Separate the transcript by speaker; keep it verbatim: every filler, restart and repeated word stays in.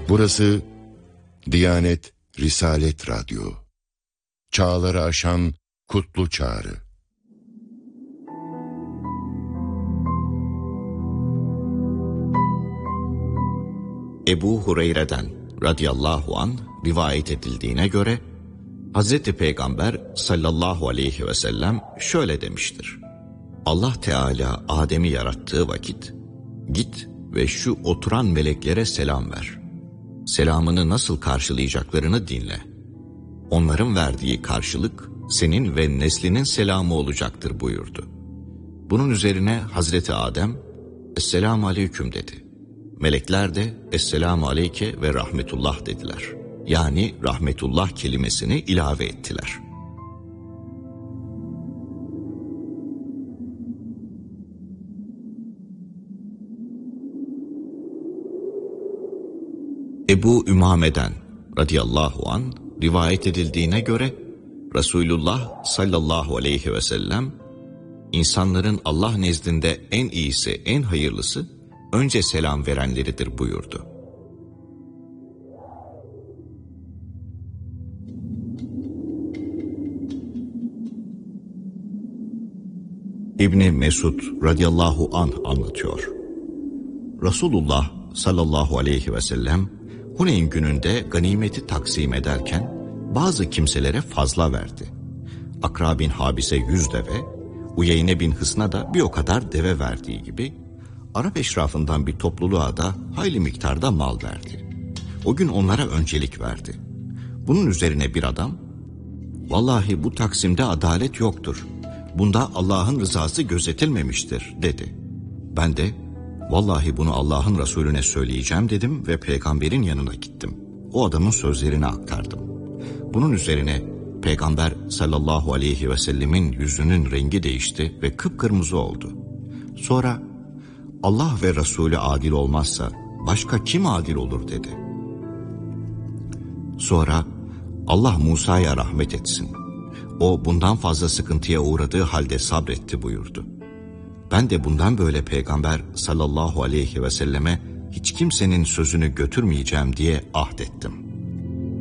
Speaker 1: Burası Diyanet Risalet Radyo. Çağları aşan kutlu çağrı.
Speaker 2: Ebu Hureyre'den radıyallahu anh rivayet edildiğine göre Hazreti Peygamber sallallahu aleyhi ve sellem şöyle demiştir: Allah Teala Adem'i yarattığı vakit git ve şu oturan meleklere selam ver. Selamını nasıl karşılayacaklarını dinle. Onların verdiği karşılık senin ve neslinin selamı olacaktır buyurdu. Bunun üzerine Hazreti Adem Esselamu Aleyküm dedi. Melekler de Esselamu Aleyke ve Rahmetullah dediler. Yani Rahmetullah kelimesini ilave ettiler. Ebu Ümame'den radıyallahu anh rivayet edildiğine göre Resulullah sallallahu aleyhi ve sellem insanların Allah nezdinde en iyisi, en hayırlısı önce selam verenleridir buyurdu. İbni Mesud radıyallahu anh anlatıyor. Resulullah sallallahu aleyhi ve sellem Huneyn gününde ganimeti taksim ederken bazı kimselere fazla verdi. Akra bin Habis'e yüz deve, Uyeyne bin Hısn'a da bir o kadar deve verdiği gibi Arap eşrafından bir topluluğa da hayli miktarda mal verdi. O gün onlara öncelik verdi. Bunun üzerine bir adam, "Vallahi bu taksimde adalet yoktur. Bunda Allah'ın rızası gözetilmemiştir," dedi. Ben de, "Vallahi bunu Allah'ın Resulüne söyleyeceğim," dedim ve peygamberin yanına gittim. O adamın sözlerini aktardım. Bunun üzerine Peygamber sallallahu aleyhi ve sellemin yüzünün rengi değişti ve kıpkırmızı oldu. Sonra Allah ve Resulü adil olmazsa başka kim adil olur dedi. Sonra Allah Musa'ya rahmet etsin. O bundan fazla sıkıntıya uğradığı halde sabretti buyurdu. Ben de bundan böyle Peygamber sallallahu aleyhi ve selleme hiç kimsenin sözünü götürmeyeceğim diye ahdettim.